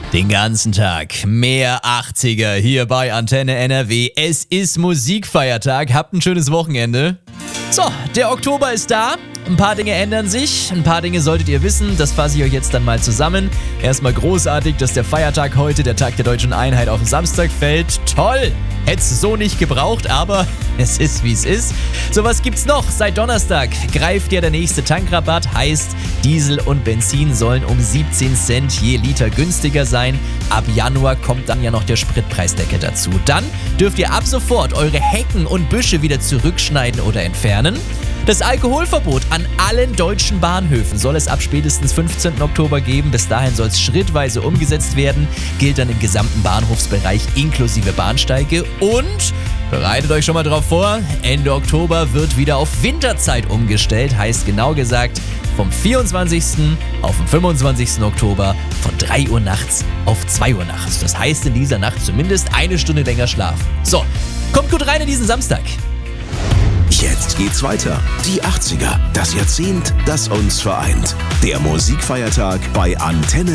Den ganzen Tag mehr 80er hier bei Antenne NRW. Es ist Musikfeiertag. Habt ein schönes Wochenende. So, der Oktober ist da. Ein paar Dinge ändern sich. Ein paar Dinge solltet ihr wissen. Das fasse ich euch jetzt dann mal zusammen. Erstmal großartig, dass der Feiertag heute, der Tag der Deutschen Einheit, auf den Samstag fällt. Toll! Hätt's so nicht gebraucht, aber es ist wie es ist. So, was gibt's noch? Seit Donnerstag greift ja der nächste Tankrabatt. Heißt, Diesel und Benzin sollen um 17 Cent je Liter günstiger sein. Ab Januar kommt dann ja noch der Spritpreisdeckel dazu. Dann dürft ihr ab sofort eure Hecken und Büsche wieder zurückschneiden oder entfernen. Das Alkoholverbot an allen deutschen Bahnhöfen soll es ab spätestens 15. Oktober geben. Bis dahin soll es schrittweise umgesetzt werden. Gilt dann im gesamten Bahnhofsbereich inklusive Bahnsteige. Und bereitet euch schon mal drauf vor, Ende Oktober wird wieder auf Winterzeit umgestellt. Heißt genau gesagt, vom 24. auf den 25. Oktober von 3 Uhr nachts auf 2 Uhr nachts. Das heißt in dieser Nacht zumindest eine Stunde länger schlafen. So, kommt gut rein in diesen Samstag. Jetzt geht's weiter. Die 80er, das Jahrzehnt, das uns vereint. Der Musikfeiertag bei Antenne